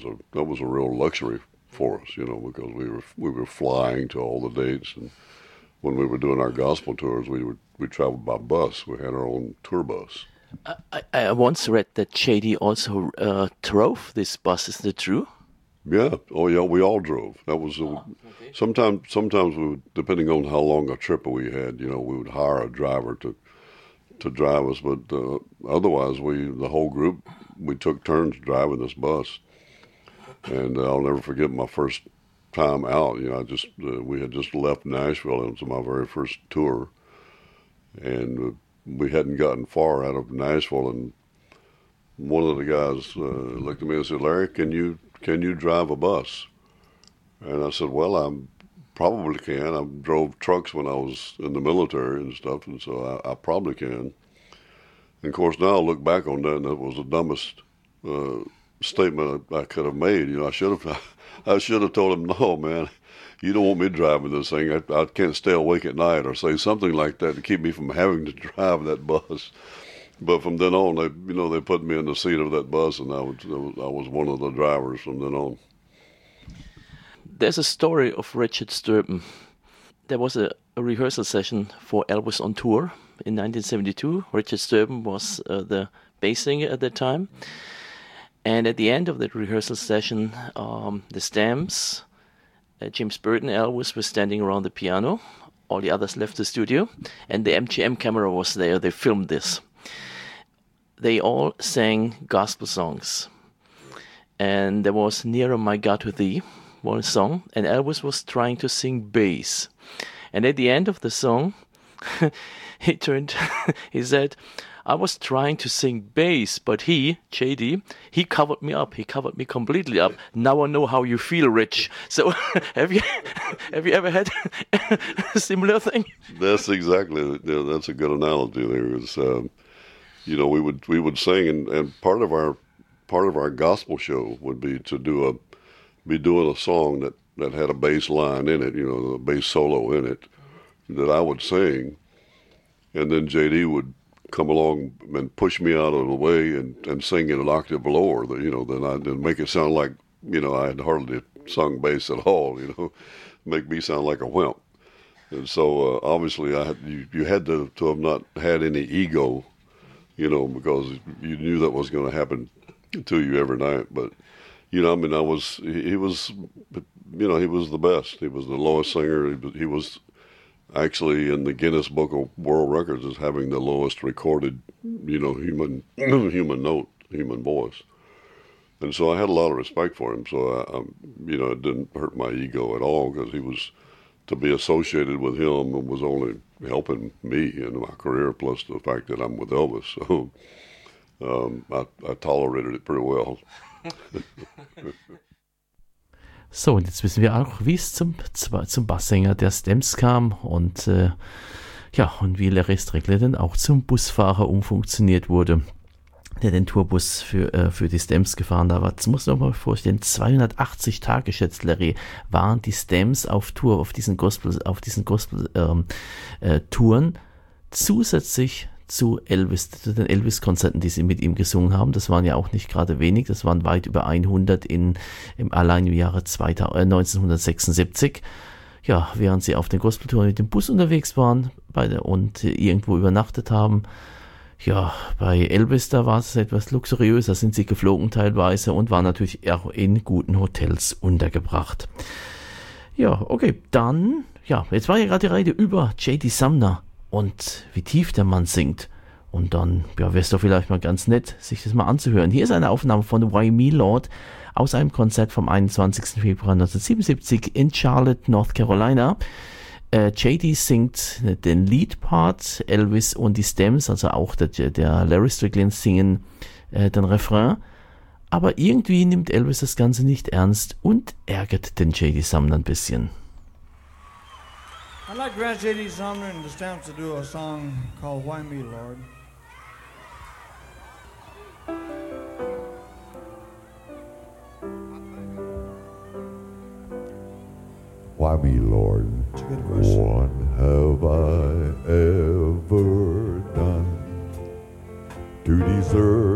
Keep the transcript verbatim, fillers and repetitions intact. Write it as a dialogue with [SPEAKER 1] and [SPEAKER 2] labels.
[SPEAKER 1] So that was a real luxury for us, you know, because we were we were flying to all the dates, and when we were doing our gospel tours, we would we traveled by bus. We had our own tour bus.
[SPEAKER 2] I, I once read that J D also uh, drove this bus. Is that true?
[SPEAKER 1] Yeah. Oh, yeah. We all drove. That was a,
[SPEAKER 2] Oh, okay.
[SPEAKER 1] sometimes. Sometimes we would, depending on how long a trip we had, you know, we would hire a driver to to drive us. But uh, otherwise, we the whole group we took turns driving this bus. And uh, I'll never forget my first time out. You know, I just uh, we had just left Nashville. It was my very first tour, and uh, we hadn't gotten far out of Nashville. And one of the guys uh, looked at me and said, "Larry, can you can you drive a bus?" And I said, "Well, I probably can. I drove trucks when I was in the military and stuff, and so I, I probably can." And of course, now I look back on that, and that was the dumbest Uh, statement I, I could have made. You know, I should have, I should have told him, "No, man, you don't want me driving this thing. I, I can't stay awake at night," or say something like that to keep me from having to drive that bus. But from then on, they, you know, they put me in the seat of that bus, and I was, I was one of the drivers from then on.
[SPEAKER 2] There's a story of Richard Sturban. There was a, a rehearsal session for Elvis on Tour in nineteen seventy-two. Richard Sturban was uh, the bass singer at that time. And at the end of that rehearsal session, um, the Stamps, uh, James Burton, Elvis were standing around the piano. All the others left the studio, and the M G M camera was there. They filmed this. They all sang gospel songs. And there was Nearer My God to Thee, one song, and Elvis was trying to sing bass. And at the end of the song, he turned, he said, "I was trying to sing bass, but he, J D, he covered me up. He covered me completely up. Now I know how you feel, Rich." So have you have you ever had a similar thing?
[SPEAKER 1] That's exactly, yeah, that's a good analogy there. Is, um, you know, we would we would sing, and, and part of our part of our gospel show would be to do a be doing a song that, that had a bass line in it, you know, a bass solo in it, that I would sing, and then J D would come along and push me out of the way and, and sing in an octave lower, that, you know, then I didn't make it sound like, you know, I had hardly sung bass at all, you know, make me sound like a wimp. And so uh, obviously I had, you, you had to, to have not had any ego, you know, because you knew that was going to happen to you every night. But, you know, I mean, I was, he, he was, you know, he was the best. He was the lowest singer. He was, he was actually in the Guinness Book of World Records as having the lowest recorded, you know, human human note, human voice. And so I had a lot of respect for him. So, I, I, you know, it didn't hurt my ego at all, because he was, to be associated with him was only helping me in my career, plus the fact that I'm with Elvis. So um, I, I tolerated it pretty well.
[SPEAKER 3] So, und jetzt wissen wir auch, wie es zum, zum Basssänger der Stamps kam und äh, ja, und wie Larry Strickler dann auch zum Busfahrer umfunktioniert wurde, der den Tourbus für, äh, für die Stamps gefahren hat. Aber jetzt muss man mal vorstellen, zweihundertachtzig Tage, schätzt Larry, waren die Stamps auf Tour, auf diesen Gospel, auf diesen Gospel ähm, äh, Touren, zusätzlich zu Elvis, zu den Elvis-Konzerten, die sie mit ihm gesungen haben. Das waren ja auch nicht gerade wenig, das waren weit über hundert in, im, allein im Jahre neunzehnhundertsechsundsiebzig. Ja, während sie auf den Gospeltouren mit dem Bus unterwegs waren bei der, und irgendwo übernachtet haben. Ja, bei Elvis, da war es etwas luxuriöser, sind sie geflogen teilweise und waren natürlich auch in guten Hotels untergebracht. Ja, okay, dann, ja, jetzt war ja gerade die Rede über J D. Sumner und wie tief der Mann singt. Und dann, ja, wäre es doch vielleicht mal ganz nett, sich das mal anzuhören. Hier ist eine Aufnahme von Why Me Lord aus einem Konzert vom einundzwanzigsten Februar neunzehnhundertsiebenundsiebzig in Charlotte, North Carolina. Äh, J D singt den Lead-Part, Elvis und die Stamps, also auch der, der Larry Strickland singen äh, den Refrain. Aber irgendwie nimmt Elvis das Ganze nicht ernst und ärgert den J D. Sumner ein bisschen.
[SPEAKER 4] I'd like to ask J D. Sumner and the Stamps to do a song called Why Me, Lord.
[SPEAKER 5] Why me, Lord? What have I ever done to deserve